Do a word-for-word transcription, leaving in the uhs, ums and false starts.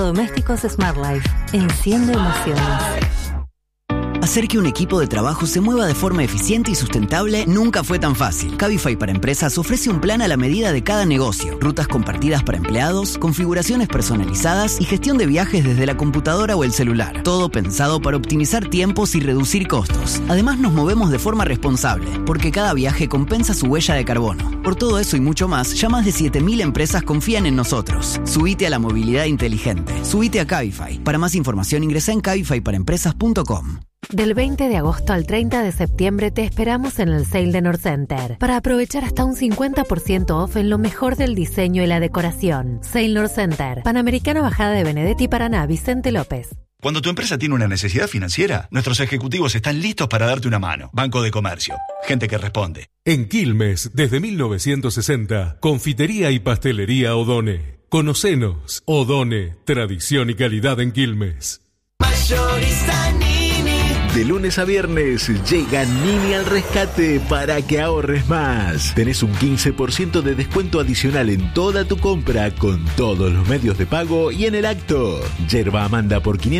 Electrodomésticos Smart Life. Enciende emociones. Hacer que un equipo de trabajo se mueva de forma eficiente y sustentable nunca fue tan fácil. Cabify para Empresas ofrece un plan a la medida de cada negocio, rutas compartidas para empleados, configuraciones personalizadas y gestión de viajes desde la computadora o el celular. Todo pensado para optimizar tiempos y reducir costos. Además, nos movemos de forma responsable, porque cada viaje compensa su huella de carbono. Por todo eso y mucho más, ya más de siete mil empresas confían en nosotros. Subite a la movilidad inteligente. Subite a Cabify. Para más información ingresa en cabify para empresas punto com. Del veinte de agosto al treinta de septiembre te esperamos en el Sale de Northcenter para aprovechar hasta un cincuenta por ciento off en lo mejor del diseño y la decoración. Sale Northcenter, Panamericana Bajada de Benedetti, Paraná, Vicente López. Cuando tu empresa tiene una necesidad financiera, nuestros ejecutivos están listos para darte una mano. Banco de Comercio, gente que responde. En Quilmes, desde mil novecientos sesenta, Confitería y Pastelería Odone. Conocenos, Odone, tradición y calidad en Quilmes. Mayorista Nini. De lunes a viernes llega Nini al rescate para que ahorres más. Tenés un quince por ciento de descuento adicional en toda tu compra con todos los medios de pago y en el acto. Yerba Amanda por quinientos